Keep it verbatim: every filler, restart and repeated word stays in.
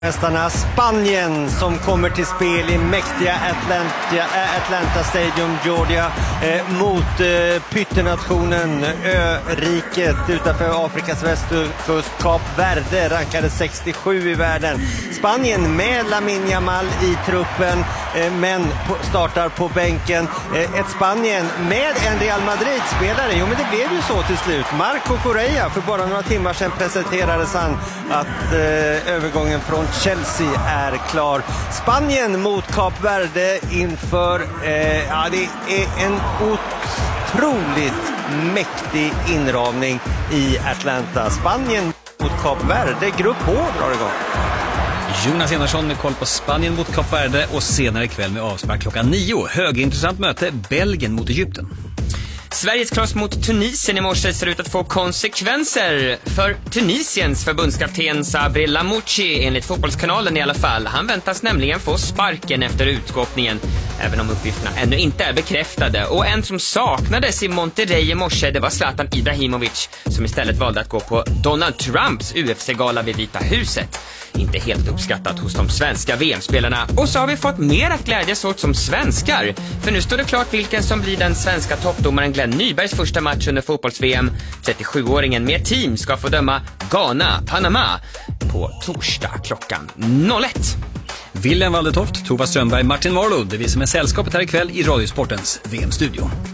Mästarna Spanien som kommer till spel i mäktiga Atlanta, Atlanta Stadium, Georgia eh, mot eh, pyttenationen Öriket utanför Afrikas västkust. Kap Verde rankade sextiosju i världen. Spanien med Lamine Yamal i truppen eh, men på, startar på bänken. Eh, ett Spanien med en Real Madrid-spelare. Jo, men det blev ju så till slut. Marco Correa, för bara några timmar sedan presenterades han att eh, övergången från Chelsea är klar. Spanien mot Kap Verde inför eh, ja, det är en otroligt mäktig inramning i Atlanta. Spanien mot Kap Verde, grupp H drar igång. Jonas Enarsson med koll på Spanien mot Kap Verde och senare ikväll med avspark klockan nio. Högintressant möte, Belgien mot Egypten. Sveriges kross mot Tunisien i morse ser ut att få konsekvenser för Tunisiens förbundskapten Sabri Lamouchi, enligt Fotbollskanalen i alla fall. Han väntas nämligen få sparken efter utskåpningen, även om uppgifterna ännu inte är bekräftade. Och en som saknades i Monterrey i morse, det var Zlatan Ibrahimovic, som istället valde att gå på Donald Trumps U F C-gala vid Vita huset. Inte helt uppskattat hos de svenska V M-spelarna. Och så har vi fått mer att glädjas åt som svenskar. För nu står det klart vilken som blir den svenska toppdomaren Glenn Nybergs första match under fotbolls-V M. trettiosjuåringen med team ska få döma Ghana-Panama på torsdag klockan noll ett. Willem Waldertoft, Tova Strömberg, Martin Marlow, det vi som är sällskapet här ikväll i Radiosportens V M-studio.